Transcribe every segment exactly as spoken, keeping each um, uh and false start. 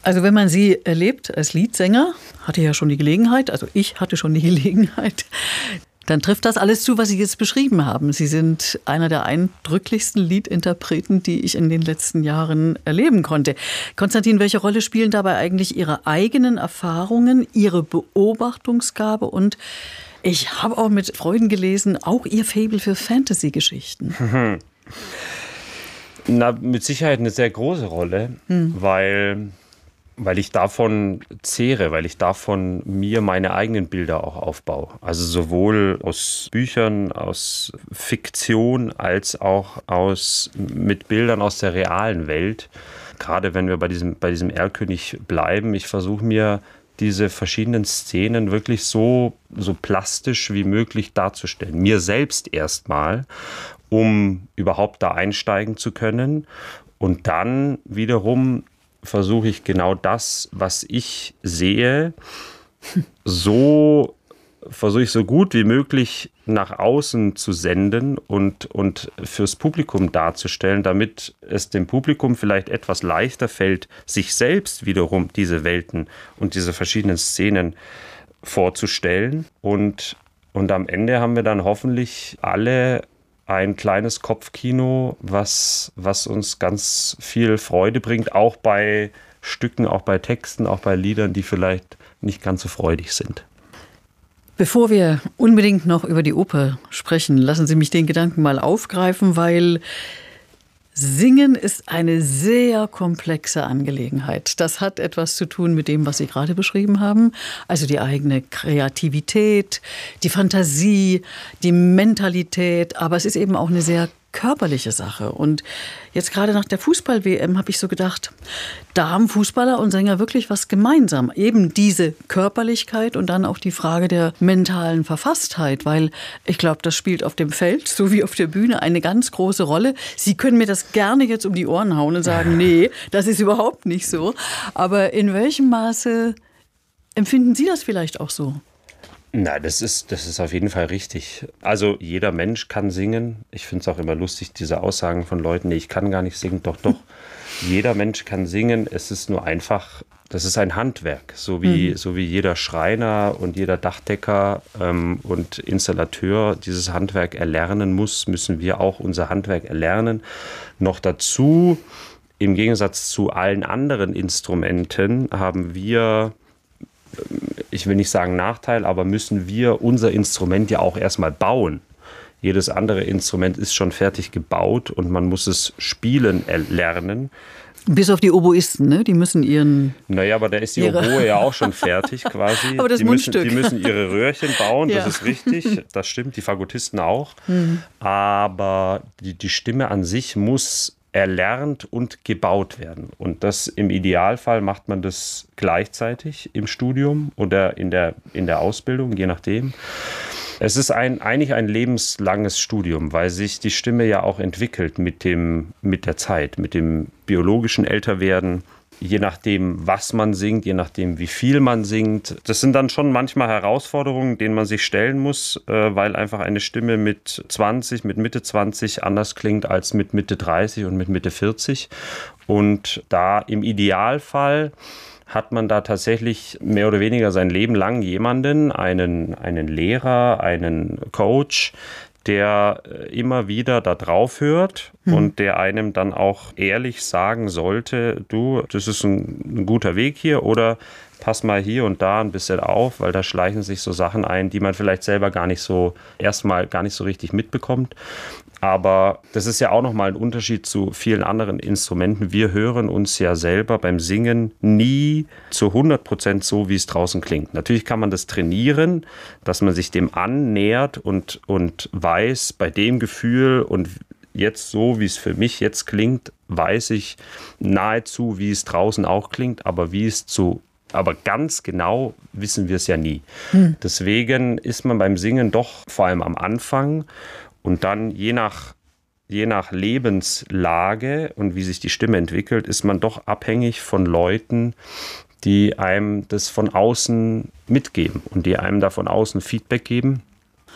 Also wenn man Sie erlebt als Liedsänger, hatte ja schon die Gelegenheit, also ich hatte schon die Gelegenheit, dann trifft das alles zu, was Sie jetzt beschrieben haben. Sie sind einer der eindrücklichsten Liedinterpreten, die ich in den letzten Jahren erleben konnte. Konstantin, welche Rolle spielen dabei eigentlich Ihre eigenen Erfahrungen, Ihre Beobachtungsgabe und ich habe auch mit Freuden gelesen, auch Ihr Faible für Fantasy-Geschichten? Na, mit Sicherheit eine sehr große Rolle, hm. weil... Weil ich davon zehre, weil ich davon mir meine eigenen Bilder auch aufbaue. Also sowohl aus Büchern, aus Fiktion, als auch aus, mit Bildern aus der realen Welt. Gerade wenn wir bei diesem, bei diesem Erlkönig bleiben, ich versuche mir diese verschiedenen Szenen wirklich so, so plastisch wie möglich darzustellen. Mir selbst erstmal, um überhaupt da einsteigen zu können. Und dann wiederum versuche ich genau das, was ich sehe, so versuche ich so gut wie möglich nach außen zu senden und, und fürs Publikum darzustellen, damit es dem Publikum vielleicht etwas leichter fällt, sich selbst wiederum diese Welten und diese verschiedenen Szenen vorzustellen. Und, und am Ende haben wir dann hoffentlich alle ein kleines Kopfkino, was, was uns ganz viel Freude bringt, auch bei Stücken, auch bei Texten, auch bei Liedern, die vielleicht nicht ganz so freudig sind. Bevor wir unbedingt noch über die Oper sprechen, lassen Sie mich den Gedanken mal aufgreifen, weil Singen ist eine sehr komplexe Angelegenheit. Das hat etwas zu tun mit dem, was Sie gerade beschrieben haben. Also die eigene Kreativität, die Fantasie, die Mentalität. Aber es ist eben auch eine sehr körperliche Sache. Und jetzt gerade nach der Fußball-W M habe ich so gedacht, da haben Fußballer und Sänger wirklich was gemeinsam. Eben diese Körperlichkeit und dann auch die Frage der mentalen Verfasstheit. Weil ich glaube, das spielt auf dem Feld sowie auf der Bühne eine ganz große Rolle. Sie können mir das gerne jetzt um die Ohren hauen und sagen, nee, das ist überhaupt nicht so. Aber in welchem Maße empfinden Sie das vielleicht auch so? Na, das ist, das ist auf jeden Fall richtig. Also jeder Mensch kann singen. Ich finde es auch immer lustig, diese Aussagen von Leuten, nee, ich kann gar nicht singen. Doch, doch, jeder Mensch kann singen. Es ist nur einfach, das ist ein Handwerk. So wie, mhm. so wie jeder Schreiner und jeder Dachdecker ähm, und Installateur dieses Handwerk erlernen muss, müssen wir auch unser Handwerk erlernen. Noch dazu, im Gegensatz zu allen anderen Instrumenten, haben wir, ich will nicht sagen Nachteil, aber müssen wir unser Instrument ja auch erstmal bauen. Jedes andere Instrument ist schon fertig gebaut und man muss es spielen lernen. Bis auf die Oboisten, ne? Die müssen ihren... Naja, aber da ist die ihre... Oboe ja auch schon fertig quasi. Aber das die Mundstück. Müssen, die müssen ihre Röhrchen bauen, ja. Das ist richtig, das stimmt, die Fagottisten auch. Mhm. Aber die, die Stimme an sich muss erlernt und gebaut werden. Und das im Idealfall macht man das gleichzeitig im Studium oder in der, in der Ausbildung, je nachdem. Es ist ein, eigentlich ein lebenslanges Studium, weil sich die Stimme ja auch entwickelt mit, dem, mit der Zeit, mit dem biologischen Älterwerden. Je nachdem, was man singt, je nachdem, wie viel man singt. Das sind dann schon manchmal Herausforderungen, denen man sich stellen muss, weil einfach eine Stimme mit zwanzig, mit Mitte zwanzig anders klingt als mit Mitte dreißig und mit Mitte vierzig. Und da im Idealfall hat man da tatsächlich mehr oder weniger sein Leben lang jemanden, einen, einen Lehrer, einen Coach, der immer wieder da drauf hört mhm. und der einem dann auch ehrlich sagen sollte, du, das ist ein, ein guter Weg hier oder pass mal hier und da ein bisschen auf, weil da schleichen sich so Sachen ein, die man vielleicht selber gar nicht so, erstmal gar nicht so richtig mitbekommt. Aber das ist ja auch nochmal ein Unterschied zu vielen anderen Instrumenten. Wir hören uns ja selber beim Singen nie zu hundert Prozent so, wie es draußen klingt. Natürlich kann man das trainieren, dass man sich dem annähert und, und weiß, bei dem Gefühl und jetzt so, wie es für mich jetzt klingt, weiß ich nahezu, wie es draußen auch klingt, aber wie es zu Aber ganz genau wissen wir es ja nie. Hm. Deswegen ist man beim Singen doch vor allem am Anfang und dann je nach, je nach Lebenslage und wie sich die Stimme entwickelt, ist man doch abhängig von Leuten, die einem das von außen mitgeben und die einem da von außen Feedback geben.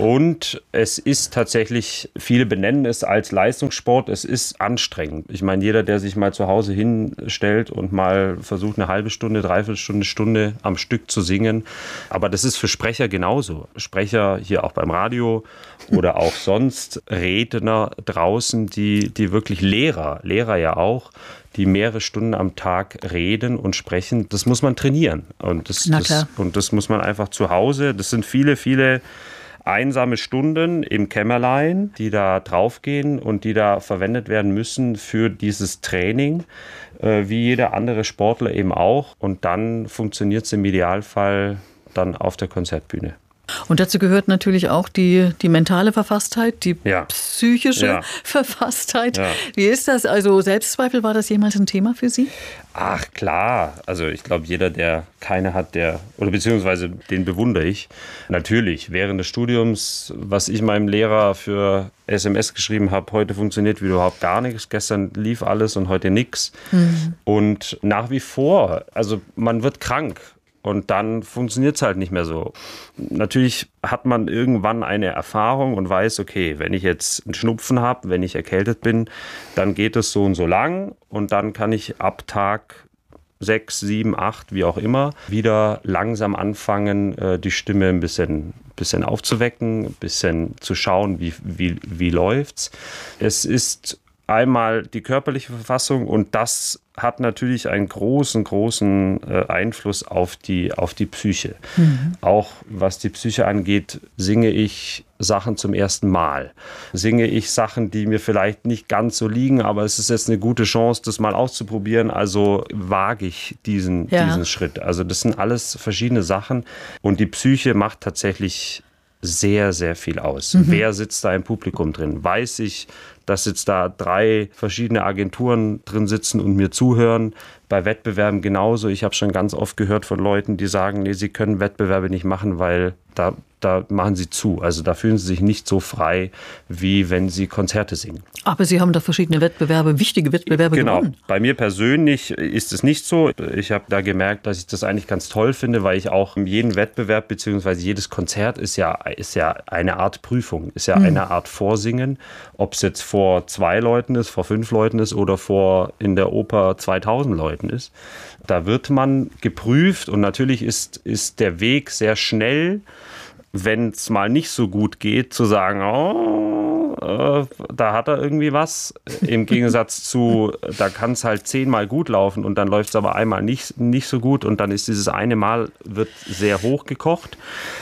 Und es ist tatsächlich, viele benennen es als Leistungssport, es ist anstrengend. Ich meine, jeder, der sich mal zu Hause hinstellt und mal versucht, eine halbe Stunde, dreiviertel Stunde, Stunde am Stück zu singen, aber das ist für Sprecher genauso. Sprecher hier auch beim Radio oder auch sonst, Redner draußen, die, die wirklich Lehrer, Lehrer ja auch, die mehrere Stunden am Tag reden und sprechen, das muss man trainieren. Und das, das, und das muss man einfach zu Hause, das sind viele, viele einsame Stunden im Kämmerlein, die da draufgehen und die da verwendet werden müssen für dieses Training, äh, wie jeder andere Sportler eben auch. Und dann funktioniert es im Idealfall dann auf der Konzertbühne. Und dazu gehört natürlich auch die, die mentale Verfasstheit, die ja. psychische ja. Verfasstheit. Ja. Wie ist das? Also Selbstzweifel, war das jemals ein Thema für Sie? Ach klar, also ich glaube, jeder, der keine hat, der, oder beziehungsweise den bewundere ich. Natürlich, während des Studiums, was ich meinem Lehrer für S M S geschrieben habe, heute funktioniert wieder überhaupt gar nichts, gestern lief alles und heute nichts. Mhm. Und nach wie vor, also man wird krank. Und dann funktioniert es halt nicht mehr so. Natürlich hat man irgendwann eine Erfahrung und weiß, okay, wenn ich jetzt einen Schnupfen habe, wenn ich erkältet bin, dann geht es so und so lang. Und dann kann ich ab Tag sechs, sieben, acht, wie auch immer, wieder langsam anfangen, die Stimme ein bisschen, bisschen aufzuwecken, ein bisschen zu schauen, wie, wie, wie läuft's. Es ist einmal die körperliche Verfassung und das hat natürlich einen großen, großen äh, Einfluss auf die, auf die Psyche. Mhm. Auch was die Psyche angeht, singe ich Sachen zum ersten Mal. Singe ich Sachen, die mir vielleicht nicht ganz so liegen, aber es ist jetzt eine gute Chance, das mal auszuprobieren. Also wage ich diesen, ja. diesen Schritt. Also das sind alles verschiedene Sachen und die Psyche macht tatsächlich sehr, sehr viel aus. Mhm. Wer sitzt da im Publikum drin? Weiß ich, dass jetzt da drei verschiedene Agenturen drin sitzen und mir zuhören? Bei Wettbewerben genauso. Ich habe schon ganz oft gehört von Leuten, die sagen, nee, sie können Wettbewerbe nicht machen, weil da, da machen sie zu. Also da fühlen sie sich nicht so frei, wie wenn sie Konzerte singen. Aber Sie haben da verschiedene Wettbewerbe, wichtige Wettbewerbe genau. gewonnen. Bei mir persönlich ist es nicht so. Ich habe da gemerkt, dass ich das eigentlich ganz toll finde, weil ich auch jeden Wettbewerb bzw. jedes Konzert ist ja, ist ja eine Art Prüfung, ist ja hm. eine Art Vorsingen. Ob es jetzt vor zwei Leuten ist, vor fünf Leuten ist oder vor in der Oper zweitausend Leuten ist. Da wird man geprüft und natürlich ist, ist der Weg sehr schnell, wenn es mal nicht so gut geht, zu sagen, oh, äh, da hat er irgendwie was. Im Gegensatz zu, da kann es halt zehnmal gut laufen und dann läuft es aber einmal nicht, nicht so gut und dann ist dieses eine Mal, wird sehr hoch gekocht.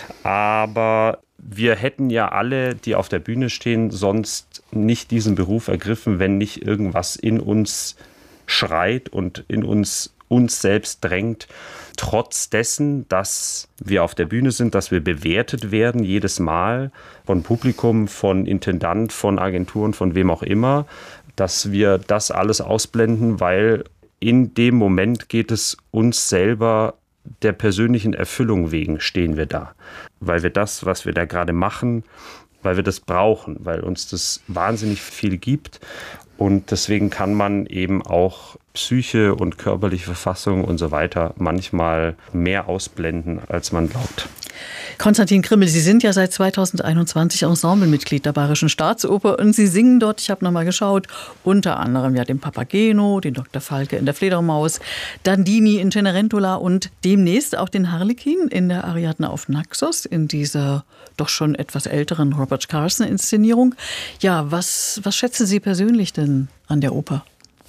Aber wir hätten ja alle, die auf der Bühne stehen, sonst nicht diesen Beruf ergriffen, wenn nicht irgendwas in uns schreit und in uns uns selbst drängt, trotz dessen, dass wir auf der Bühne sind, dass wir bewertet werden jedes Mal von Publikum, von Intendant, von Agenturen, von wem auch immer, dass wir das alles ausblenden, weil in dem Moment geht es uns selber der persönlichen Erfüllung wegen stehen wir da, weil wir das, was wir da gerade machen, weil wir das brauchen, weil uns das wahnsinnig viel gibt. Und deswegen kann man eben auch Psyche und körperliche Verfassung und so weiter manchmal mehr ausblenden, als man glaubt. Konstantin Krimmel, Sie sind ja seit zweitausendeinundzwanzig Ensemblemitglied der Bayerischen Staatsoper und Sie singen dort, ich habe nochmal geschaut, unter anderem ja den Papageno, den Doktor Falke in der Fledermaus, Dandini in Cenerentola und demnächst auch den Harlekin in der Ariadne auf Naxos in dieser doch schon etwas älteren Robert Carson-Inszenierung. Ja, was, was schätzen Sie persönlich denn an der Oper?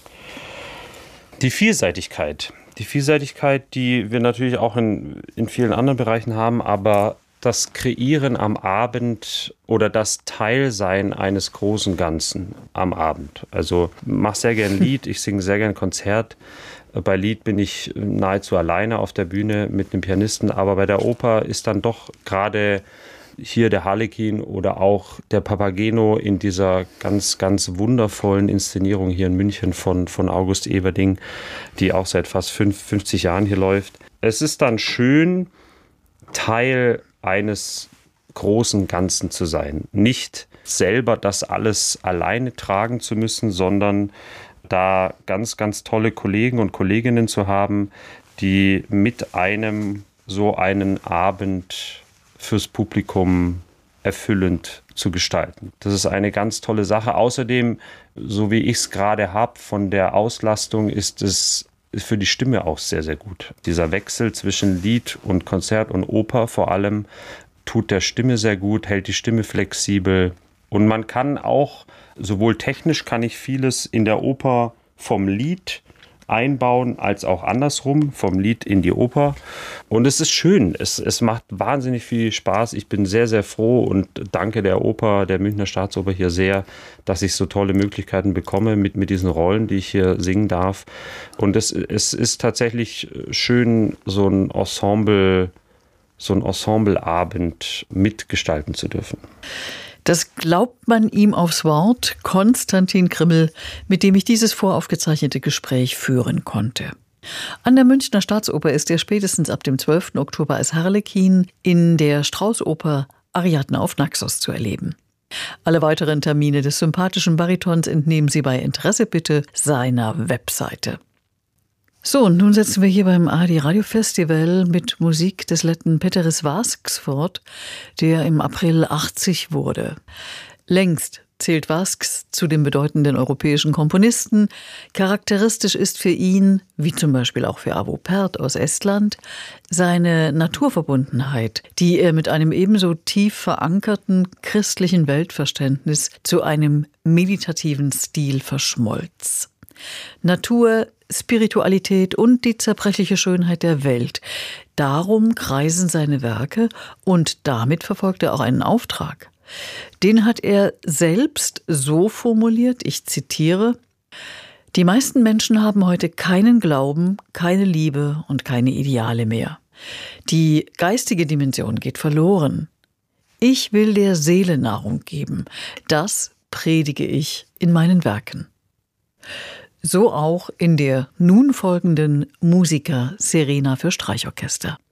Die Vielseitigkeit. Die Vielseitigkeit, die wir natürlich auch in, in vielen anderen Bereichen haben, aber das Kreieren am Abend oder das Teilsein eines großen Ganzen am Abend. Also ich mache sehr gern Lied, ich singe sehr gern Konzert. Bei Lied bin ich nahezu alleine auf der Bühne mit einem Pianisten, aber bei der Oper ist dann doch gerade hier der Harlekin oder auch der Papageno in dieser ganz, ganz wundervollen Inszenierung hier in München von, von August Everding, die auch seit fast fünfzig Jahren hier läuft. Es ist dann schön, Teil eines großen Ganzen zu sein. Nicht selber das alles alleine tragen zu müssen, sondern da ganz, ganz tolle Kollegen und Kolleginnen zu haben, die mit einem so einen Abend fürs Publikum erfüllend zu gestalten. Das ist eine ganz tolle Sache. Außerdem, so wie ich es gerade habe, von der Auslastung ist es für die Stimme auch sehr, sehr gut. Dieser Wechsel zwischen Lied und Konzert und Oper vor allem tut der Stimme sehr gut, hält die Stimme flexibel. Und man kann auch, sowohl technisch kann ich vieles in der Oper vom Lied einbauen, als auch andersrum, vom Lied in die Oper. Und es ist schön, es, es macht wahnsinnig viel Spaß. Ich bin sehr, sehr froh und danke der Oper, der Münchner Staatsoper hier sehr, dass ich so tolle Möglichkeiten bekomme mit, mit diesen Rollen, die ich hier singen darf. Und es, es ist tatsächlich schön, so ein Ensemble, so ein Ensembleabend mitgestalten zu dürfen. Das glaubt man ihm aufs Wort, Konstantin Krimmel, mit dem ich dieses voraufgezeichnete Gespräch führen konnte. An der Münchner Staatsoper ist er spätestens ab dem zwölften Oktober als Harlekin in der Strauß-Oper Ariadne auf Naxos zu erleben. Alle weiteren Termine des sympathischen Baritons entnehmen Sie bei Interesse bitte seiner Webseite. So, nun setzen wir hier beim A R D Radio Festival mit Musik des Letten Peteris Vasks fort, der im April achtzig wurde. Längst zählt Vasks zu den bedeutenden europäischen Komponisten. Charakteristisch ist für ihn, wie zum Beispiel auch für Arvo Pärt aus Estland, seine Naturverbundenheit, die er mit einem ebenso tief verankerten christlichen Weltverständnis zu einem meditativen Stil verschmolz. Natur, Spiritualität und die zerbrechliche Schönheit der Welt. Darum kreisen seine Werke und damit verfolgt er auch einen Auftrag. Den hat er selbst so formuliert, ich zitiere: Die meisten Menschen haben heute keinen Glauben, keine Liebe und keine Ideale mehr. Die geistige Dimension geht verloren. Ich will der Seele Nahrung geben. Das predige ich in meinen Werken. So auch in der nun folgenden Musica Serena für Streichorchester.